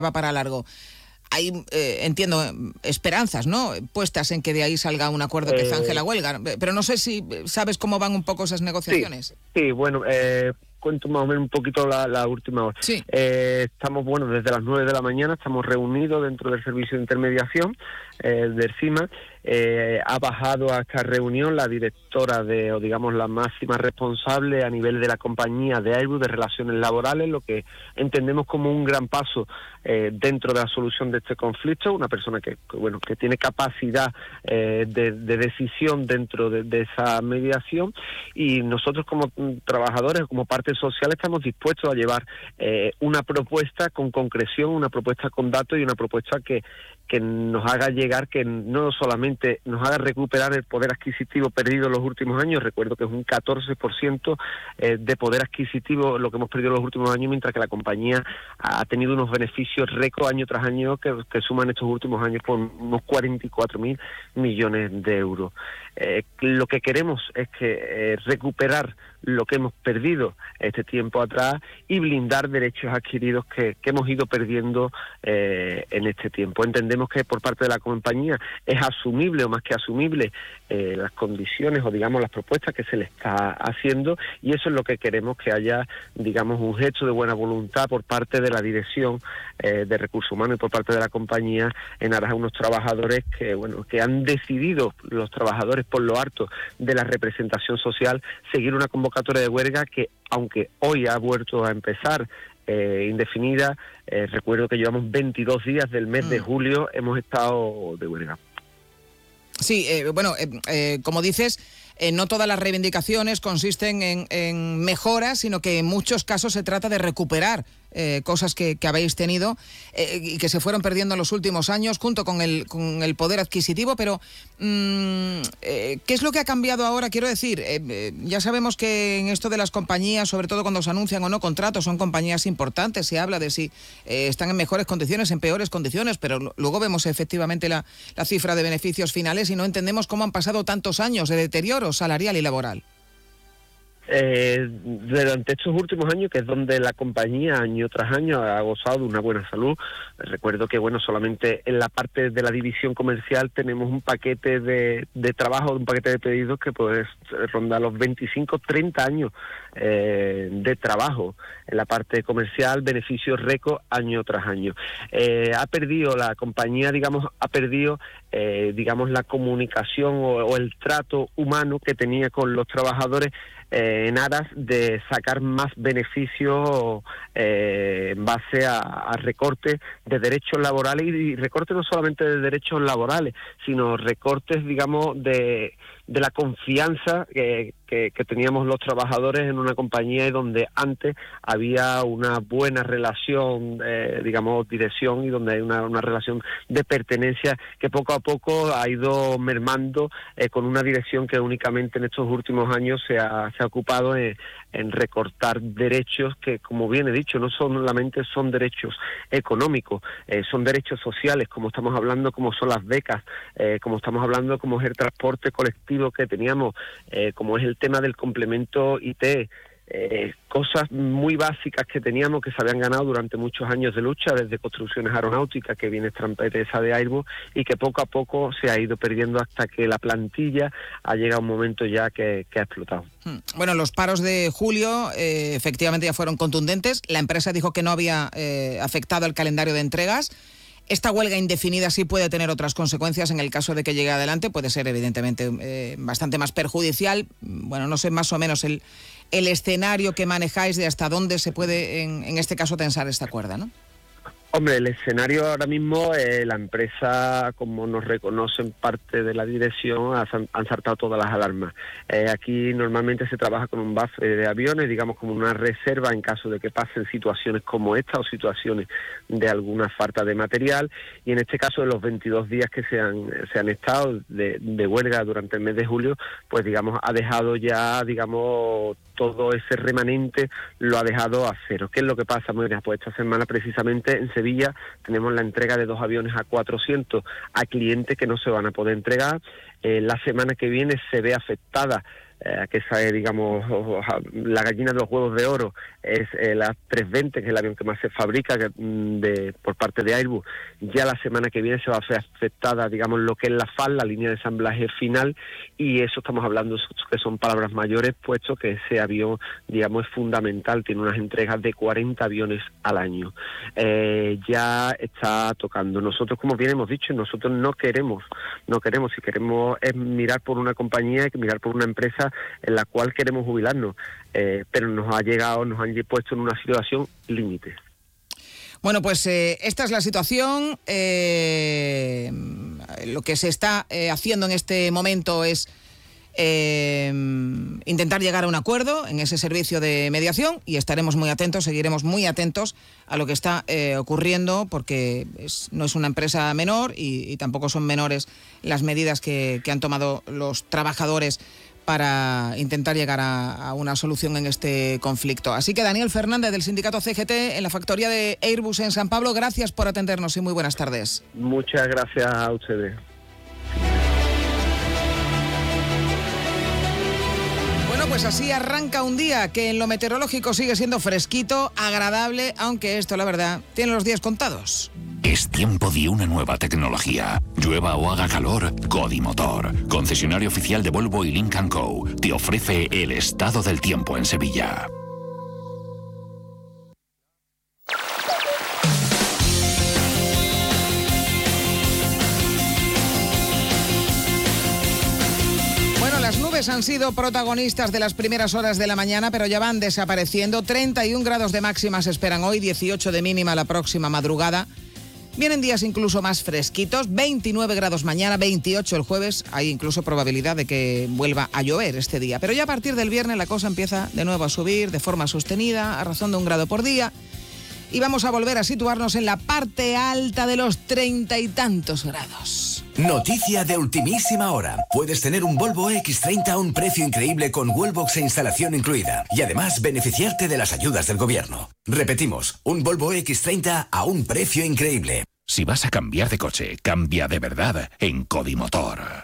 va para largo. Hay, entiendo, esperanzas, ¿no?, puestas en que de ahí salga un acuerdo que zanje la huelga. Pero no sé si sabes cómo van un poco esas negociaciones. Sí, bueno, cuento más o menos un poquito la última hora. Sí. Estamos, bueno, desde las 9 de la mañana estamos reunidos dentro del servicio de intermediación del CIMA. Ha bajado a esta reunión la directora o digamos la máxima responsable a nivel de la compañía de Airbus de relaciones laborales, lo que entendemos como un gran paso dentro de la solución de este conflicto, una persona que tiene capacidad de decisión dentro de esa mediación, y nosotros como trabajadores, como parte social, estamos dispuestos a llevar una propuesta con concreción, una propuesta con datos y una propuesta que nos haga llegar, que no solamente nos haga recuperar el poder adquisitivo perdido en los últimos años. Recuerdo que es un 14% de poder adquisitivo lo que hemos perdido en los últimos años, mientras que la compañía ha tenido unos beneficios récord año tras año que suman estos últimos años por unos 44.000 millones de euros. Lo que queremos es que recuperar lo que hemos perdido este tiempo atrás y blindar derechos adquiridos que hemos ido perdiendo en este tiempo. Entendemos que por parte de la compañía es asumible, o más que asumible, las condiciones o digamos las propuestas que se le está haciendo, y eso es lo que queremos, que haya, digamos, un gesto de buena voluntad por parte de la dirección de recursos humanos y por parte de la compañía en aras a unos trabajadores que han decidido, los trabajadores, por lo harto de la representación social, seguir una convocatoria de huelga que, aunque hoy ha vuelto a empezar indefinida, recuerdo que llevamos 22 días del mes de julio, hemos estado de huelga. Sí, como dices, no todas las reivindicaciones consisten en mejoras, sino que en muchos casos se trata de recuperar cosas que habéis tenido y que se fueron perdiendo en los últimos años junto con el poder adquisitivo. Pero ¿qué es lo que ha cambiado ahora? Quiero decir, ya sabemos que en esto de las compañías, sobre todo cuando se anuncian o no contratos, son compañías importantes, se habla de si están en mejores condiciones, en peores condiciones, pero luego vemos efectivamente la cifra de beneficios finales y no entendemos cómo han pasado tantos años de deterioro salarial y laboral. Durante estos últimos años, que es donde la compañía año tras año ha gozado de una buena salud, recuerdo que solamente en la parte de la división comercial tenemos un paquete de trabajo, un paquete de pedidos que puede rondar los 25-30 años de trabajo. En la parte comercial, beneficios récord año tras año. La compañía, ha perdido la comunicación o el trato humano que tenía con los trabajadores, en aras de sacar más beneficios en base a recortes de derechos laborales, y recortes no solamente de derechos laborales, sino recortes, de la confianza que teníamos los trabajadores en una compañía y donde antes había una buena relación, dirección, y donde hay una relación de pertenencia que poco a poco ha ido mermando con una dirección que únicamente en estos últimos años se ha ocupado en recortar derechos que, como bien he dicho, no solamente son derechos económicos, son derechos sociales, como estamos hablando, como son las becas, como estamos hablando, como es el transporte colectivo que teníamos, como es el tema del complemento IT, cosas muy básicas que teníamos, que se habían ganado durante muchos años de lucha, desde construcciones aeronáuticas, que viene esta empresa de Airbus, y que poco a poco se ha ido perdiendo hasta que la plantilla ha llegado a un momento ya que ha explotado. Bueno, los paros de julio efectivamente ya fueron contundentes. La empresa dijo que no había afectado el calendario de entregas. Esta huelga indefinida sí puede tener otras consecuencias en el caso de que llegue adelante. Puede ser, evidentemente, bastante más perjudicial. Bueno, no sé más o menos el escenario que manejáis de hasta dónde se puede, en este caso, tensar esta cuerda, ¿no? Hombre, el escenario ahora mismo, la empresa, como nos reconocen parte de la dirección, han saltado todas las alarmas. Aquí normalmente se trabaja con un buffer de aviones, digamos como una reserva en caso de que pasen situaciones como esta o situaciones de alguna falta de material, y en este caso de los 22 días que se han estado de huelga durante el mes de julio, pues ha dejado ya, todo ese remanente lo ha dejado a cero. ¿Qué es lo que pasa? Pues esta semana precisamente en Sevilla tenemos la entrega de 2 aviones A400 a clientes que no se van a poder entregar. La semana que viene se ve afectada que esa es, digamos, la gallina de los huevos de oro, es el A320, que es el avión que más se fabrica por parte de Airbus. Ya la semana que viene se va a hacer afectada, digamos, lo que es la FAL, la línea de ensamblaje final, y eso estamos hablando que son palabras mayores, puesto que ese avión, digamos, es fundamental, tiene unas entregas de 40 aviones al año. Ya está tocando. Nosotros, como bien hemos dicho, nosotros no queremos, si queremos es mirar por una compañía, mirar por una empresa en la cual queremos jubilarnos, pero nos han puesto en una situación límite. Bueno, pues esta es la situación. Lo que se está haciendo en este momento es intentar llegar a un acuerdo en ese servicio de mediación, y estaremos muy atentos, seguiremos muy atentos a lo que está ocurriendo, porque no es una empresa menor y tampoco son menores las medidas que han tomado los trabajadores para intentar llegar a una solución en este conflicto. Así que Daniel Fernández, del sindicato CGT, en la factoría de Airbus en San Pablo, gracias por atendernos y muy buenas tardes. Muchas gracias a ustedes. Bueno, pues así arranca un día que en lo meteorológico sigue siendo fresquito, agradable, aunque esto, la verdad, tiene los días contados. Es tiempo de una nueva tecnología. Llueva o haga calor, Codimotor, concesionario oficial de Volvo y Lynk & Co., te ofrece el estado del tiempo en Sevilla. Las nubes han sido protagonistas de las primeras horas de la mañana, pero ya van desapareciendo. 31 grados de máxima se esperan hoy, 18 de mínima la próxima madrugada. Vienen días incluso más fresquitos, 29 grados mañana, 28 el jueves. Hay incluso probabilidad de que vuelva a llover este día. Pero ya a partir del viernes la cosa empieza de nuevo a subir de forma sostenida, a razón de 1 grado por día. Y vamos a volver a situarnos en la parte alta de los 30 y tantos grados. Noticia de ultimísima hora. Puedes tener un Volvo X30 a un precio increíble con Wallbox e instalación incluida. Y además beneficiarte de las ayudas del gobierno. Repetimos, un Volvo X30 a un precio increíble. Si vas a cambiar de coche, cambia de verdad en Codimotor.